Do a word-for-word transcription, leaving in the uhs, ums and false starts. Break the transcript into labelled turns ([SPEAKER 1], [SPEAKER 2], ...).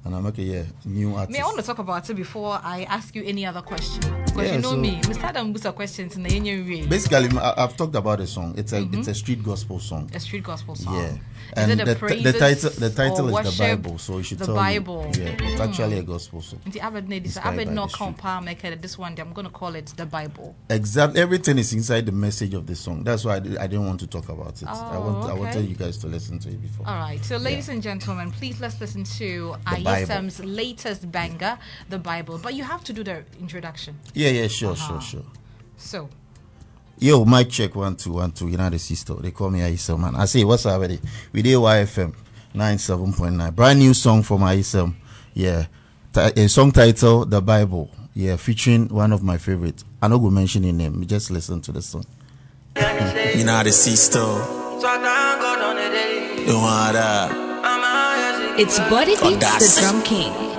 [SPEAKER 1] And I'm like, yeah, new artist.
[SPEAKER 2] Me, I want to talk about it before I ask you any other question. Because
[SPEAKER 1] Yeah,
[SPEAKER 2] you know
[SPEAKER 1] so-
[SPEAKER 2] me, Mister Adam Busa questions in the Indian way.
[SPEAKER 1] Basically, I- I've talked about the song. It's a it's a street gospel song.
[SPEAKER 2] A street gospel song.
[SPEAKER 1] Yeah,
[SPEAKER 2] Is
[SPEAKER 1] and
[SPEAKER 2] it a
[SPEAKER 1] the,
[SPEAKER 2] praises
[SPEAKER 1] the title the title
[SPEAKER 2] or
[SPEAKER 1] is
[SPEAKER 2] worship?
[SPEAKER 1] the Bible, so you should
[SPEAKER 2] The
[SPEAKER 1] tell
[SPEAKER 2] Bible.
[SPEAKER 1] you. Yeah, it's actually a gospel song.
[SPEAKER 2] Nti Abed ne dis
[SPEAKER 1] Inspired
[SPEAKER 2] Abed
[SPEAKER 1] by
[SPEAKER 2] no
[SPEAKER 1] the
[SPEAKER 2] come
[SPEAKER 1] street.
[SPEAKER 2] pa make it this one day I'm going to call it the Bible.
[SPEAKER 1] Exactly, everything is inside the message of the song. That's why I, did, I didn't want to talk about it. I
[SPEAKER 2] Oh,
[SPEAKER 1] want I
[SPEAKER 2] okay.
[SPEAKER 1] wanted you guys to listen to it before.
[SPEAKER 2] All right, so ladies and gentlemen, please let's listen to
[SPEAKER 1] The Bible.
[SPEAKER 2] Ayesem's latest banger, the Bible. But you have to do the introduction.
[SPEAKER 1] Yeah, yeah, sure,
[SPEAKER 2] Uh-huh.
[SPEAKER 1] sure, sure.
[SPEAKER 2] So,
[SPEAKER 1] Yo, mic check one two one two. United Sister. They call me Aisem, man. I say, what's up with it? We did Y F M ninety-seven point nine. Brand new song from Aisem. Yeah, Ti- a song title, The Bible. Yeah, featuring one of my favorites. I'm not going to mention his name. Just listen to the song.
[SPEAKER 3] United Sister. You want that?
[SPEAKER 4] It's Body Beats, the
[SPEAKER 3] Audacity.
[SPEAKER 4] Drum King.